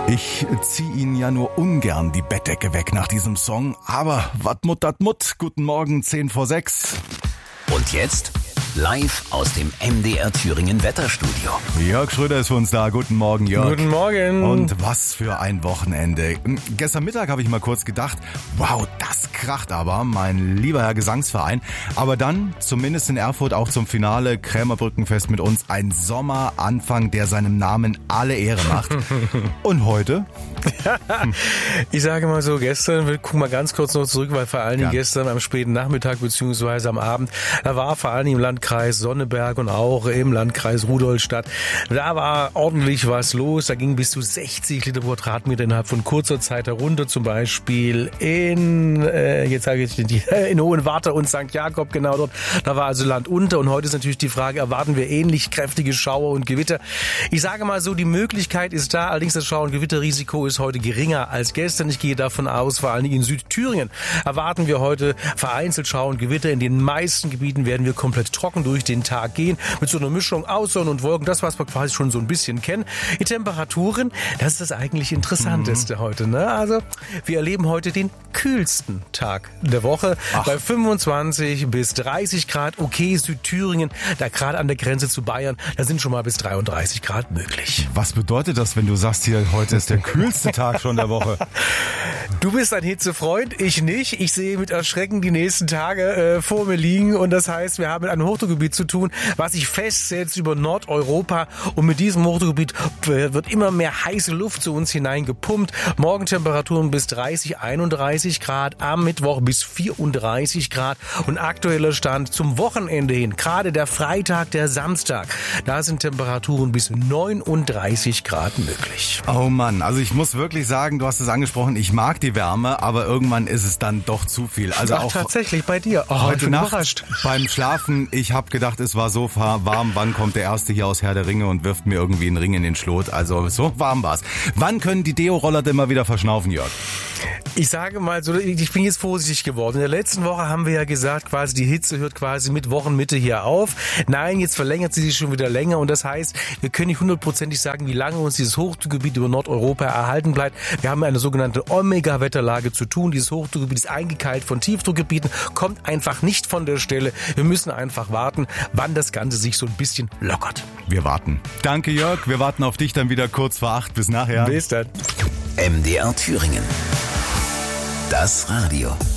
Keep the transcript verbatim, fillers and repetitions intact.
Ich zieh Ihnen ja nur ungern die Bettdecke weg nach diesem Song, aber wat mut dat mut. Guten Morgen, zehn vor sechs. Und jetzt live aus dem M D R Thüringen Wetterstudio. Jörg Schröder ist für uns da. Guten Morgen, Jörg. Guten Morgen. Und was für ein Wochenende. Gestern Mittag habe ich mal kurz gedacht, wow, das kracht aber, mein lieber Herr Gesangsverein. Aber dann, zumindest in Erfurt, auch zum Finale Krämerbrückenfest mit uns, ein Sommeranfang, der seinem Namen alle Ehre macht. Und heute? Ich sage mal so, gestern, wir gucken mal ganz kurz noch zurück, weil vor allen Dingen ja. gestern am späten Nachmittag beziehungsweise am Abend, da war vor allen Dingen im Landkreis Sonneberg und auch im Landkreis Rudolstadt, da war ordentlich was los, da ging bis zu sechzig Liter pro Quadratmeter innerhalb von kurzer Zeit herunter, zum Beispiel in, äh, jetzt sage ich die, in Hohenwarte und Sankt Jakob, genau dort, da war also Land unter und heute ist natürlich die Frage, erwarten wir ähnlich kräftige Schauer und Gewitter? Ich sage mal so, die Möglichkeit ist da, allerdings das Schauer- und Gewitterrisiko ist heute geringer als gestern. Ich gehe davon aus, vor allen Dingen in Südthüringen erwarten wir heute vereinzelt Schauer und Gewitter. In den meisten Gebieten werden wir komplett trocken durch den Tag gehen, mit so einer Mischung aus Sonne und Wolken, das, was wir quasi schon so ein bisschen kennen. Die Temperaturen, das ist das eigentlich Interessanteste mhm. heute. Ne? Also wir erleben heute den kühlsten Tag der Woche Ach. bei fünfundzwanzig bis dreißig Grad. Okay, Südthüringen, da gerade an der Grenze zu Bayern, da sind schon mal bis dreiunddreißig Grad möglich. Was bedeutet das, wenn du sagst, hier heute ist der kühlste Tag schon der Woche? Du bist ein Hitzefreund, ich nicht. Ich sehe mit Erschrecken die nächsten Tage äh, vor mir liegen und das heißt, wir haben mit einem Hochdruckgebiet zu tun, was sich festsetzt über Nordeuropa und mit diesem Hochdruckgebiet äh, wird immer mehr heiße Luft zu uns hineingepumpt. Morgentemperaturen bis dreißig, einunddreißig Grad, am Mittwoch bis vierunddreißig Grad und aktueller Stand zum Wochenende hin, gerade der Freitag, der Samstag, da sind Temperaturen bis neununddreißig Grad möglich. Oh Mann, also ich muss wirklich sagen, du hast es angesprochen, ich mag die Wärme, aber irgendwann ist es dann doch zu viel. Also Ach, auch tatsächlich bei dir. Oh, heute Nacht überrascht. Beim Schlafen, ich habe gedacht, es war so warm, wann kommt der Erste hier aus Herr der Ringe und wirft mir irgendwie einen Ring in den Schlot. Also so warm war's. Wann können die Deo-Roller denn mal wieder verschnaufen, Jörg? Ich sage mal so, ich bin jetzt vorsichtig geworden. In der letzten Woche haben wir ja gesagt, quasi die Hitze hört quasi mit Wochenmitte hier auf. Nein, jetzt verlängert sie sich schon wieder länger und das heißt, wir können nicht hundertprozentig sagen, wie lange uns dieses Hochdruckgebiet über Nordeuropa erhalten bleibt. Wir haben eine sogenannte Omega-Wetterlage zu tun. Dieses Hochdruckgebiet ist eingekeilt von Tiefdruckgebieten, kommt einfach nicht von der Stelle. Wir müssen einfach warten, wann das Ganze sich so ein bisschen lockert. Wir warten. Danke, Jörg. Wir warten auf dich dann wieder kurz vor acht. Bis nachher. Bis dann. M D R Thüringen. Das Radio.